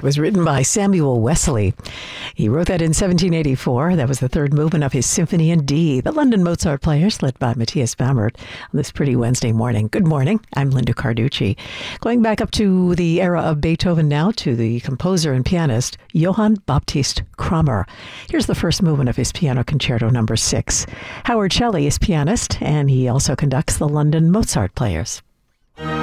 was written by Samuel Wesley. He wrote that in 1784. That was the third movement of his Symphony in D. The London Mozart Players, led by Matthias Bamert, on this pretty Wednesday morning. Good morning. I'm Linda Carducci. Going back up to the era of Beethoven now, to the composer and pianist Johann Baptist Kramer. Here's the first movement of his Piano Concerto No. 6. Howard Shelley is pianist, and he also conducts the London Mozart Players.